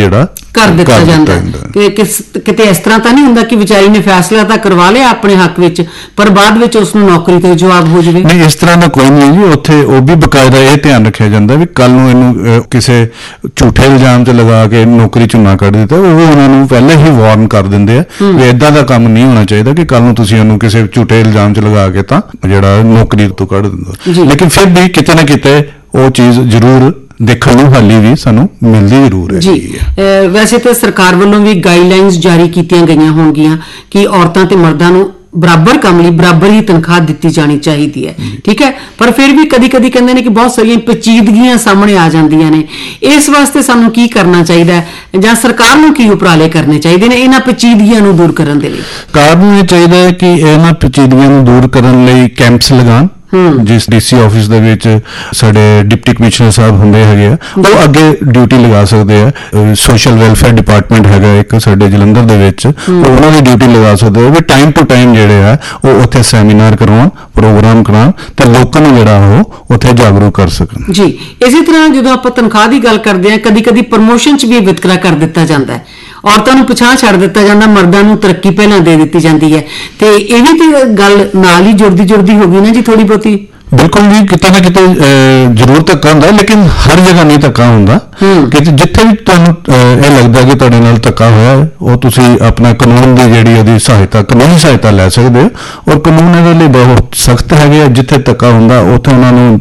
ਜਿਹੜਾ ਕਰ ਦਿੱਤਾ ਜਾਂਦਾ ਕਿ ਕਿਤੇ ਇਸ ਤਰ੍ਹਾਂ ਤਾਂ ਨਹੀਂ ਹੁੰਦਾ ਕਿ ਵਿਚਾਰੀ ਨੇ ਫੈਸਲਾ ਤਾਂ ਕਰਵਾ ਲਿਆ ਆਪਣੇ ਹੱਕ ਵਿੱਚ ਪਰ ਬਾਅਦ ਵਿੱਚ ਉਸ ਨੂੰ ਨੌਕਰੀ ਤੋਂ ਜਵਾਬ ਹੋ ਜਾਵੇ। ਨਹੀਂ, ਇਸ ਤਰ੍ਹਾਂ ਦਾ ਕੋਈ ਨਹੀਂ ਜੀ। ਉੱਥੇ ਉਹ ਵੀ ਬਕਾਇਦਾ ਇਹ ਧਿਆਨ ਰੱਖਿਆ ਜਾਂਦਾ ਵੀ ਕੱਲ ਨੂੰ ਇਹਨੂੰ ਕਿਸੇ ਝੂਠੇ ਇਲਜ਼ਾਮ 'ਚ ਲਗਾ ਕੇ ਨੌਕਰੀ 'ਚੋਂ ਨਾ ਕੱਢ ਦਿੱਤਾ, ਉਹ ਉਹਨਾਂ ਨੂੰ ਪਹਿਲਾਂ ਹੀ ਵਾਰਨ ਕਰ ਦਿੰਦੇ ਆ ਵੀ ਏਦਾਂ ਦਾ ਕੰਮ ਨਹੀਂ ਹੋਣਾ ਚਾਹੀਦਾ ਕਿ ਕੱਲ ਨੂੰ ਤੁਸੀਂ ਉਹਨੂੰ ਕਿਸੇ ਝੂਠੇ ਇਲਜ਼ਾਮ 'ਚ ਲਗਾ ਕੇ ਤਾਂ ਜਿਹੜਾ ਨੌਕਰੀ ਤੋਂ ਕੱਢ ਦਿੰਦਾ। ਲੇਕਿਨ ਫਿਰ ਵੀ ਕਿਤੇ ਨਾ ਕਿਤੇ ਉਹ ਚੀਜ਼ ਜ਼ਰੂਰ ਦੇਖਣ ਨੂੰ ਹਾਲੀ ਵੀ ਸਾਨੂੰ ਮਿਲਦੀ ਜ਼ਰੂਰ ਹੈ ਜੀ। ਵੈਸੇ ਤਾਂ ਸਰਕਾਰ ਵੱਲੋਂ ਵੀ ਗਾਈਡਲਾਈਨਸ ਜਾਰੀ ਕੀਤੀਆਂ ਗਈਆਂ ਹੋਣਗੀਆਂ ਕਿ ਔਰਤਾਂ ਤੇ ਮਰਦਾਂ ਨੂੰ ਬਰਾਬਰ ਕੰਮ ਲਈ ਬਰਾਬਰ ਹੀ ਤਨਖਾਹ ਦਿੱਤੀ ਜਾਣੀ ਚਾਹੀਦੀ ਹੈ, ਠੀਕ ਹੈ। ਪਰ ਫਿਰ ਵੀ ਕਦੀ ਕਹਿੰਦੇ ਨੇ ਕਿ ਬਹੁਤ ਸਾਰੀਆਂ ਪੇਚੀਦਗੀਆਂ ਸਾਹਮਣੇ ਆ ਜਾਂਦੀਆਂ ਨੇ। ਇਸ ਵਾਸਤੇ ਸਾਨੂੰ ਕੀ ਕਰਨਾ ਚਾਹੀਦਾ ਹੈ ਜਾਂ ਸਰਕਾਰ ਨੂੰ ਕੀ ਉਪਰਾਲੇ ਕਰਨੇ ਚਾਹੀਦੇ ਨੇ ਇਹਨਾਂ ਪੇਚੀਦਗੀਆਂ ਨੂੰ ਦੂਰ ਕਰਨ ਦੇ ਲਈ? ਸਰਕਾਰ ਨੂੰ ਇਹ ਚਾਹੀਦਾ ਹੈ ਕਿ ਇਹਨਾਂ ਪੇਚੀਦਗੀਆਂ ਨੂੰ ਦੂਰ ਕਰਨ ਲਈ ਕੈਂਪਸ ਲਗਾਉਣ। ਜਿਸ DC ਆਫਿਸ ਦੇ ਵਿੱਚ ਸਾਡੇ ਡਿਪਟੀ ਕਮਿਸ਼ਨਰ ਸਾਹਿਬ ਹੁੰਦੇ ਹੈਗੇ ਆ, ਉਹ ਅੱਗੇ ਡਿਊਟੀ ਲਗਾ ਸਕਦੇ ਆ। ਸੋਸ਼ਲ ਵੈਲਫੇਅਰ ਡਿਪਾਰਟਮੈਂਟ ਹੈਗਾ ਇੱਕ ਸਾਡੇ ਜਲੰਧਰ ਦੇ ਵਿੱਚ, ਉਹਨਾਂ ਦੀ ਡਿਊਟੀ ਲਗਾ ਸਕਦੇ ਆ ਵੀ ਟਾਈਮ ਟੂ ਟਾਈਮ ਜਿਹੜੇ ਆ ਉਹ ਉੱਥੇ ਸੈਮੀਨਾਰ ਕਰਵਾਉਣ, ਪ੍ਰੋਗਰਾਮ ਕਰਾਉਣ ਤੇ ਲੋਕਾਂ ਨੂੰ ਜਿਹੜਾ ਉਹ ਉੱਥੇ ਜਾਗਰੂਕ ਕਰ ਸਕਣ ਜੀ। ਇਸੇ ਤਰ੍ਹਾਂ ਜਦੋਂ ਆਪਾਂ ਤਨਖਾਹ ਦੀ ਗੱਲ ਕਰਦੇ ਹਾਂ, ਕਦੀ ਪ੍ਰਮੋਸ਼ਨ 'ਚ ਵੀ ਵਿਤਕਰਾ ਕਰ ਦਿੱਤਾ ਜਾਂਦਾ ਹੈ। ਔਰਤਾਂ ਨੂੰ ਪਿਛਾਂਹ ਛੱਡ ਦਿੱਤਾ ਜਾਂਦਾ, ਮਰਦਾਂ ਨੂੰ ਤਰੱਕੀ ਪਹਿਲਾਂ ਦੇ ਦਿੱਤੀ ਜਾਂਦੀ ਹੈ। ਤੇ ਇਹ ਵੀ ਤੇ ਗੱਲ ਨਾਲ ਹੀ ਜੁੜਦੀ ਹੋ ਗਈ ਨਾ ਜੀ ਥੋੜੀ ਬਹੁਤੀ। ਬਿਲਕੁਲ ਜੀ, ਕਿਤੇ ਨਾ ਕਿਤੇ ਜ਼ਰੂਰ ਧੱਕਾ ਹੁੰਦਾ, ਲੇਕਿਨ ਹਰ ਜਗ੍ਹਾ ਨਹੀਂ ਧੱਕਾ ਹੁੰਦਾ। ਕਿ ਜਿੱਥੇ ਵੀ ਤੁਹਾਨੂੰ ਇਹ ਲੱਗਦਾ ਕਿ ਤੁਹਾਡੇ ਨਾਲ ਧੱਕਾ ਹੋਇਆ, ਉਹ ਤੁਸੀਂ ਆਪਣਾ ਕਾਨੂੰਨ ਦੀ ਜਿਹੜੀ ਉਹਦੀ ਕਾਨੂੰਨੀ ਸਹਾਇਤਾ ਲੈ ਸਕਦੇ ਹੋ। ਔਰ ਕਾਨੂੰਨ ਇਹਦੇ ਲਈ ਬਹੁਤ ਸਖਤ ਹੈਗੇ ਆ। ਜਿੱਥੇ ਧੱਕਾ ਹੁੰਦਾ ਉੱਥੇ ਉਹਨਾਂ ਨੂੰ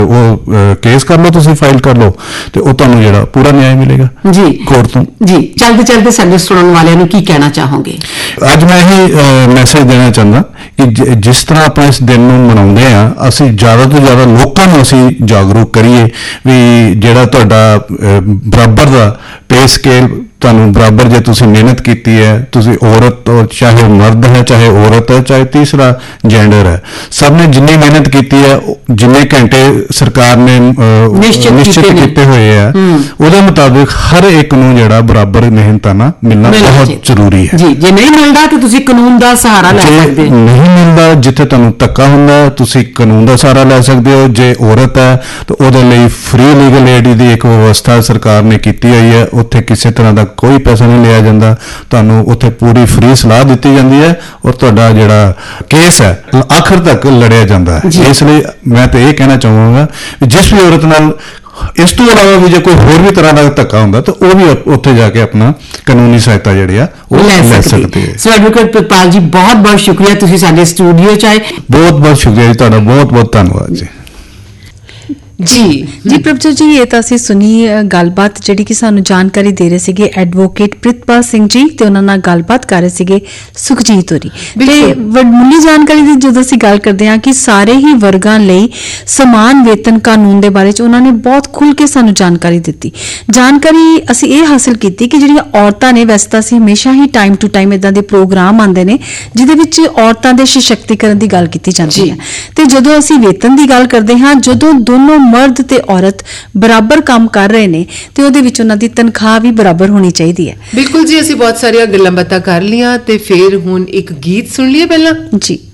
ਉਹ ਕੇਸ ਕਰ ਲਓ, ਤੁਸੀਂ ਫਾਈਲ ਕਰ ਲਓ ਤੇ ਉਹ ਤੁਹਾਨੂੰ ਜਿਹੜਾ ਪੂਰਾ ਨਿਆਂ ਮਿਲੇਗਾ ਜੀ ਕੋਰਟ ਤੋਂ। ਜੀ, ਚਲਦੇ ਸਾਡੇ ਸੁਣਨ ਵਾਲਿਆਂ ਨੂੰ ਕੀ ਕਹਿਣਾ ਚਾਹੋਗੇ? ਅੱਜ ਮੈਂ ਇਹ ਮੈਸੇਜ ਦੇਣਾ ਚਾਹੁੰਦਾ ਕਿ ਜਿਸ ਤਰ੍ਹਾਂ ਆਪਾਂ ਇਸ ਦਿਨ ਨੂੰ ਮਨਾਉਂਦੇ ਆ, ਅਸੀਂ ਜ਼ਿਆਦਾ ਤੋਂ ਜ਼ਿਆਦਾ ਲੋਕਾਂ ਨੂੰ ਅਸੀਂ ਜਾਗਰੂਕ ਕਰੀਏ ਵੀ ਜਿਹੜਾ ਤੁਹਾਡਾ ਬਰਾਬਰ ਦਾ ਪੇ ਸਕੇਲ, ਤੁਹਾਨੂੰ ਬਰਾਬਰ ਜੇ ਤੁਸੀਂ ਮਿਹਨਤ ਕੀਤੀ ਹੈ, ਤੁਸੀਂ ਔਰਤ ਚਾਹੇ ਮਰਦ ਹੈ, ਚਾਹੇ ਔਰਤ ਹੈ, ਚਾਹੇ ਤੀਸਰਾ ਜੈਂਡਰ ਹੈ, ਸਭ ਨੇ ਜਿੰਨੀ ਮਿਹਨਤ ਕੀਤੀ ਹੈ, ਜਿੰਨੇ ਘੰਟੇ ਸਰਕਾਰ ਨੇ ਨਿਸ਼ਚਿਤ ਕੀਤੇ ਹੋਏ ਆ, ਉਹਦੇ ਮੁਤਾਬਿਕ ਹਰ ਇੱਕ ਨੂੰ ਜਿਹੜਾ ਬਰਾਬਰ ਮਿਹਨਤਾਨਾ ਮਿਲਣਾ ਬਹੁਤ ਜ਼ਰੂਰੀ ਹੈ ਜੀ। ਜੇ ਨਹੀਂ ਮਿਲਦਾ ਤਾਂ ਤੁਸੀਂ ਕਾਨੂੰਨ ਦਾ ਸਹਾਰਾ ਲੈ ਸਕਦੇ ਹੋ। ਨਹੀਂ ਮਿਲਦਾ, ਜਿੱਥੇ ਤੁਹਾਨੂੰ ਧੱਕਾ ਹੁੰਦਾ ਤੁਸੀਂ ਕਾਨੂੰਨ ਦਾ ਸਹਾਰਾ ਲੈ ਸਕਦੇ ਹੋ। ਜੇ ਔਰਤ ਹੈ ਤਾਂ ਉਹਦੇ ਲਈ ਫ੍ਰੀ ਲੀਗਲ ਏਡ ਦੀ ਇੱਕ ਵਿਵਸਥਾ ਸਰਕਾਰ ਨੇ ਕੀਤੀ ਹੋਈ ਹੈ। ਉੱਥੇ ਕਿਸੇ ਤਰ੍ਹਾਂ ਦਾ ਕੋਈ ਪੈਸਾ ਨਹੀਂ ਲਿਆ ਜਾਂਦਾ, ਤੁਹਾਨੂੰ ਉੱਥੇ ਪੂਰੀ ਫ੍ਰੀ ਸਲਾਹ ਦਿੱਤੀ ਜਾਂਦੀ ਹੈ ਔਰ ਤੁਹਾਡਾ ਜਿਹੜਾ ਕੇਸ ਹੈ ਆਖਰ ਤੱਕ ਲੜਿਆ ਜਾਂਦਾ ਹੈ। ਇਸ ਲਈ ਮੈਂ ਤਾਂ ਇਹ ਕਹਿਣਾ ਚਾਹਾਂਗਾ ਕਿ ਜਿਸ ਵੀ ਔਰਤ ਨਾਲ ਇਸ ਤੋਂ ਇਲਾਵਾ ਵੀ ਜੇ ਕੋਈ ਹੋਰ ਵੀ ਤਰ੍ਹਾਂ ਦਾ ਧੱਕਾ ਹੁੰਦਾ ਤਾਂ ਉਹ ਵੀ ਉੱਥੇ ਜਾ ਕੇ ਆਪਣਾ ਕਾਨੂੰਨੀ ਸਹਾਇਤਾ ਜਿਹੜੀ ਆ ਉਹ ਲੈ ਸਕਦੇ ਹੈ। ਸੋ ਐਡਵੋਕੇਟ ਪ੍ਰਿਤਪਾਲ ਜੀ, ਬਹੁਤ ਸ਼ੁਕਰੀਆ, ਤੁਸੀਂ ਸਾਡੇ ਸਟੂਡੀਓ 'ਚ ਆਏ। ਬਹੁਤ ਸ਼ੁਕਰੀਆ ਜੀ ਤੁਹਾਡਾ, ਬਹੁਤ ਧੰਨਵਾਦ ਜੀ। ਜੀ ਪ੍ਰਭਜੋਤ ਜੀ, ਇਹ ਤਾਂ ਅਸੀਂ ਸੁਣੀ ਗੱਲਬਾਤ ਜਿਹੜੀ ਕਿ ਸਾਨੂੰ ਜਾਣਕਾਰੀ ਦੇ ਰਹੇ ਸੀਗੇ ਐਡਵੋਕੇਟ ਪ੍ਰਿਤਪਾਲ ਸਿੰਘ ਜੀ, ਤੇ ਉਹਨਾਂ ਨਾਲ ਗੱਲਬਾਤ ਕਰ ਰਹੇ ਸੀਗੇ ਸੁਖਜੀਤ ਹੋਰੀ। ਤੇ ਵਡਮੁੱਲੀ ਜਾਣਕਾਰੀ ਦੀ ਜਦੋਂ ਅਸੀਂ ਗੱਲ ਕਰਦੇ ਹਾਂ ਕਿ ਸਾਰੇ ਹੀ ਵਰਗਾਂ ਲਈ ਸਮਾਨ ਵੇਤਨ ਕਾਨੂੰਨ ਦੇ ਬਾਰੇ 'ਚ ਉਹਨਾਂ ਨੇ ਬਹੁਤ ਖੁੱਲ੍ਹ ਕੇ ਸਾਨੂੰ ਜਾਣਕਾਰੀ ਦਿੱਤੀ। ਜਾਣਕਾਰੀ ਅਸੀਂ ਇਹ ਹਾਸਿਲ ਕੀਤੀ ਕਿ ਜਿਹੜੀਆਂ ਔਰਤਾਂ ਨੇ, ਵੈਸੇ ਤਾਂ ਅਸੀਂ ਹਮੇਸ਼ਾ ਹੀ ਟਾਈਮ ਟੂ ਟਾਈਮ ਇਦਾਂ ਦੇ ਪ੍ਰੋਗਰਾਮ ਆਉਂਦੇ ਨੇ ਜਿਹਦੇ ਵਿੱਚ ਔਰਤਾਂ ਦੇ ਸਸ਼ਕਤੀਕਰਨ ਦੀ ਗੱਲ ਕੀਤੀ ਜਾਂਦੀ ਹੈ। ਤੇ ਜਦੋਂ ਅਸੀਂ ਵੇਤਨ ਦੀ ਗੱਲ ਕਰਦੇ ਹਾਂ, ਜਦੋਂ ਦੋਨੋਂ ਮਰਦ ਤੇ ਔਰਤ ਬਰਾਬਰ ਕੰਮ ਕਰ ਰਹੇ ਨੇ ਤੇ ਉਹਦੇ ਵਿੱਚ ਉਹਨਾਂ ਦੀ ਤਨਖਾਹ ਵੀ ਬਰਾਬਰ ਹੋਣੀ ਚਾਹੀਦੀ ਹੈ। ਬਿਲਕੁਲ ਜੀ, ਅਸੀਂ ਬਹੁਤ ਸਾਰੀਆਂ ਗੱਲਾਂ ਬਾਤਾਂ ਕਰ ਲੀਆਂ ਤੇ ਫਿਰ ਹੁਣ ਇੱਕ ਗੀਤ ਸੁਣ ਲਈਏ ਪਹਿਲਾਂ ਜੀ।